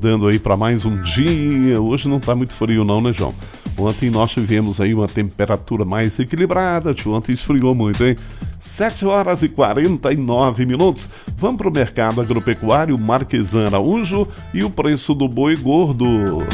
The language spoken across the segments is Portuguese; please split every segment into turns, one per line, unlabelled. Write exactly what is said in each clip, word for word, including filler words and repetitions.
acordando aí para mais um dia. Hoje não tá muito frio não, né, João? Ontem nós tivemos aí uma temperatura mais equilibrada, ontem esfriou muito, hein? sete horas e quarenta e nove minutos. Vamos para o mercado agropecuário Marquesan Araújo e o preço do boi gordo.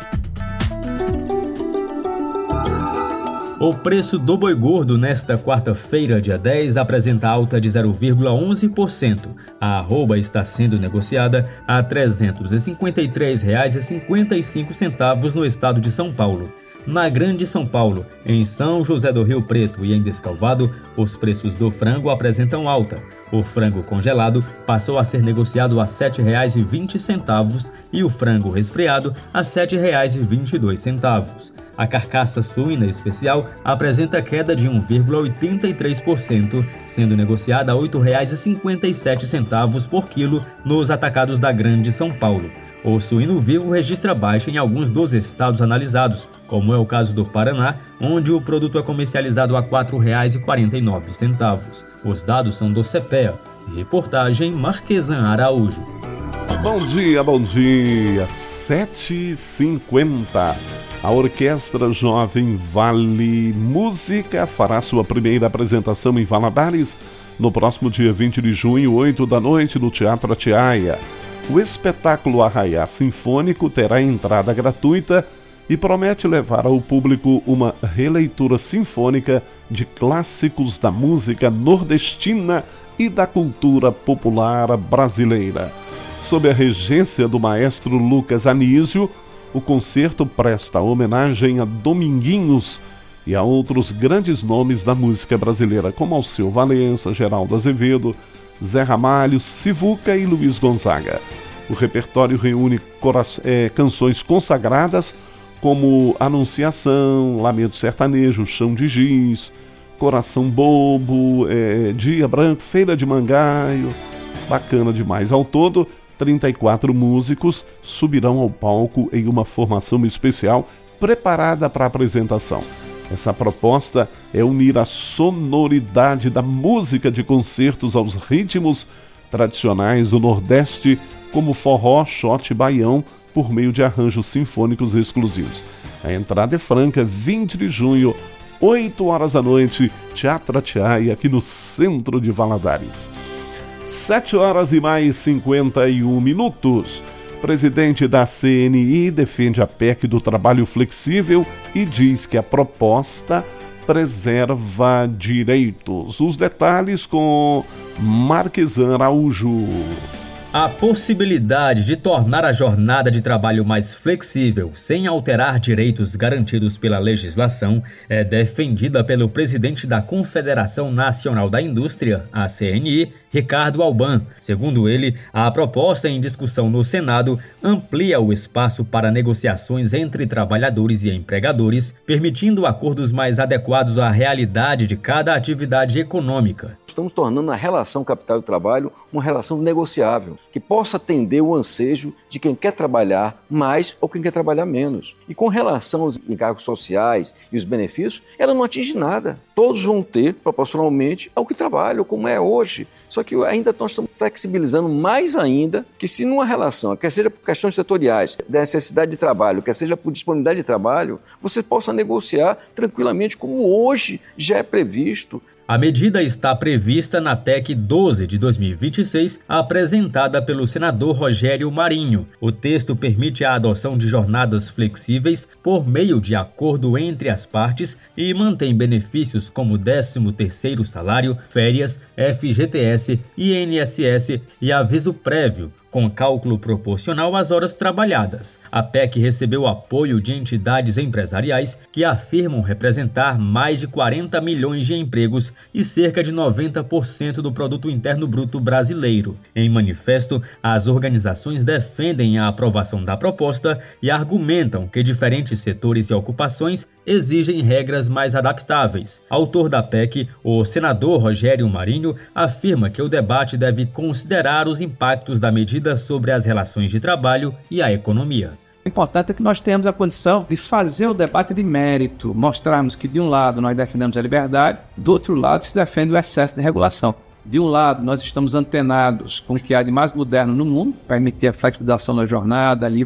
O preço do boi gordo nesta quarta-feira, dia dez, apresenta alta de zero vírgula onze por cento. A arroba está sendo negociada a trezentos e cinquenta e três reais e cinquenta e cinco centavos no estado de São Paulo. Na Grande São Paulo, em São José do Rio Preto e em Descalvado, os preços do frango apresentam alta. O frango congelado passou a ser negociado a sete reais e vinte centavos e o frango resfriado a sete reais e vinte e dois centavos. A carcaça suína especial apresenta queda de um vírgula oitenta e três por cento, sendo negociada a oito reais e cinquenta e sete centavos por quilo nos atacados da Grande São Paulo. O suíno vivo registra baixa em alguns dos estados analisados, como é o caso do Paraná, onde o produto é comercializado a quatro reais e quarenta e nove centavos. Os dados são do CEPEA. Reportagem Marquesan Araújo.
Bom dia, bom dia. sete e cinquenta. A Orquestra Jovem Vale Música fará sua primeira apresentação em Valadares no próximo dia vinte de junho, oito da noite, no Teatro Atiaia. O espetáculo Arraiá Sinfônico terá entrada gratuita e promete levar ao público uma releitura sinfônica de clássicos da música nordestina e da cultura popular brasileira. Sob a regência do maestro Lucas Anísio, o concerto presta homenagem a Dominguinhos e a outros grandes nomes da música brasileira, como Alceu Valença, Geraldo Azevedo, Zé Ramalho, Sivuca e Luiz Gonzaga. O repertório reúne cora- é, canções consagradas como Anunciação, Lamento Sertanejo, Chão de Giz, Coração Bobo, é, Dia Branco, Feira de Mangaio. Bacana demais. Ao todo, trinta e quatro músicos subirão ao palco em uma formação especial preparada para a apresentação. Essa proposta é unir a sonoridade da música de concertos aos ritmos tradicionais do Nordeste, como forró, shot e baião, por meio de arranjos sinfônicos exclusivos. A entrada é franca, vinte de junho, oito horas da noite, Teatro Atiaia, aqui no centro de Valadares. sete horas e mais cinquenta e um minutos. Presidente da C N I defende a P E C do trabalho flexível e diz que a proposta preserva direitos. Os detalhes com Marquesan Araújo.
A possibilidade de tornar a jornada de trabalho mais flexível, sem alterar direitos garantidos pela legislação, é defendida pelo presidente da Confederação Nacional da Indústria, a C N I, Ricardo Alban. Segundo ele, a proposta em discussão no Senado amplia o espaço para negociações entre trabalhadores e empregadores, permitindo acordos mais adequados à realidade de cada atividade econômica.
Estamos tornando a relação capital e trabalho uma relação negociável, que possa atender o ansejo de quem quer trabalhar mais ou quem quer trabalhar menos. E com relação aos encargos sociais e os benefícios, ela não atinge nada. Todos vão ter proporcionalmente ao que trabalham, como é hoje. Só que ainda nós estamos flexibilizando mais ainda que se numa relação, quer seja por questões setoriais, da necessidade de trabalho, quer seja por disponibilidade de trabalho, você possa negociar tranquilamente como hoje já é previsto.
A medida está prevista na P E C doze de dois mil e vinte e seis, apresentada pelo senador Rogério Marinho. O texto permite a adoção de jornadas flexíveis por meio de acordo entre as partes e mantém benefícios como décimo terceiro salário, férias, F G T S, I N S S e aviso prévio, com cálculo proporcional às horas trabalhadas. A P E C recebeu apoio de entidades empresariais que afirmam representar mais de quarenta milhões de empregos e cerca de noventa por cento do produto interno bruto brasileiro. Em manifesto, as organizações defendem a aprovação da proposta e argumentam que diferentes setores e ocupações exigem regras mais adaptáveis. Autor da P E C, o senador Rogério Marinho afirma que o debate deve considerar os impactos da medida sobre as relações de trabalho e a economia.
O importante é que nós tenhamos a condição de fazer o debate de mérito, mostrarmos que de um lado nós defendemos a liberdade, do outro lado se defende o excesso de regulação. De um lado nós estamos antenados com o que há de mais moderno no mundo, permitir a flexibilização da jornada,